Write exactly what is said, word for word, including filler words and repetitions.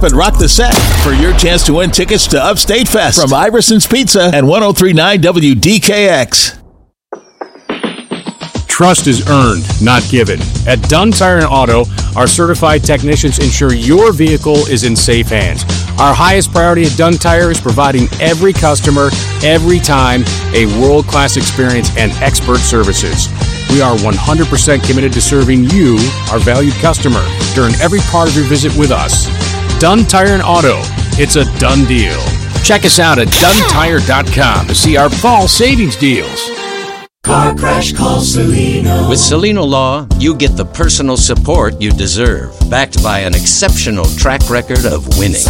and rock the set for your chance to win tickets to Upstate Fest from Iverson's Pizza and one oh three point nine W D K X. Trust is earned, not given. At Dunn Tire and Auto, our certified technicians ensure your vehicle is in safe hands. Our highest priority at Dunn Tire is providing every customer, every time, a world-class experience and expert services. We are one hundred percent committed to serving you, our valued customer, during every part of your visit with us. Dunn Tire and Auto. It's a done deal. Check us out at Dunn Tire dot com to see our fall savings deals. Car crash, call Celino. With Celino Law, you get the personal support you deserve, backed by an exceptional track record of winning.